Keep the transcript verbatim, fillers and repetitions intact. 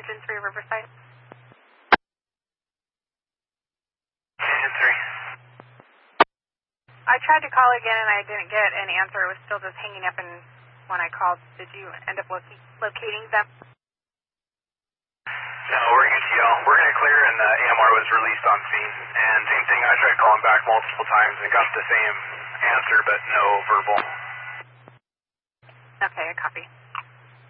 Engine three Riverside. Engine three. I tried to call again and I didn't get an answer. It was still just hanging up, and when I called, did you end up loc locating them? No, we're E T L. We're going to clear, and the A M R was released on scene. And same thing, I tried calling back multiple times and got the same answer, but no verbal. Okay, I copy.